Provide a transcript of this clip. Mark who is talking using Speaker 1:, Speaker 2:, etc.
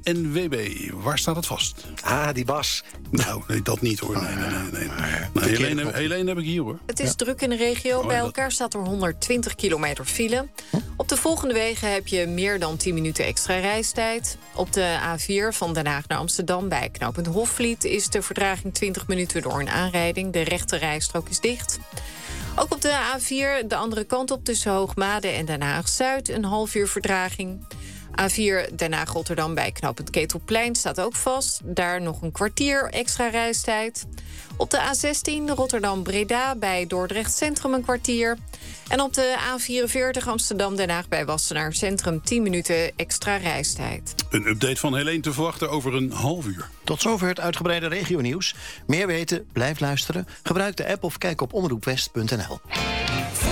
Speaker 1: ANWB. Waar staat het vast?
Speaker 2: Die Bas.
Speaker 1: Nou, nee, dat niet hoor. Nee. Helene heb ik hier hoor.
Speaker 3: Het is druk in de regio. Bij elkaar staat er 120 kilometer file. Op de volgende wegen heb je meer dan 10 minuten extra reistijd. Op de A4 van Den Haag naar Amsterdam bij knooppunt Hofvliet is de vertraging 20 minuten door een aanrijding. De rechte rijstrook is dicht. Ook op de A4 de andere kant op tussen Hoogmade en Den Haag-Zuid een half uur vertraging. A4 Den Haag-Rotterdam bij knooppunt Ketelplein staat ook vast. Daar nog een kwartier extra reistijd. Op de A16 Rotterdam-Breda bij Dordrecht Centrum een kwartier. En op de A44 Amsterdam-Den Haag bij Wassenaar Centrum 10 minuten extra reistijd.
Speaker 1: Een update van Helene te verwachten over een half uur.
Speaker 4: Tot zover het uitgebreide regionieuws. Meer weten, blijf luisteren. Gebruik de app of kijk op omroepwest.nl.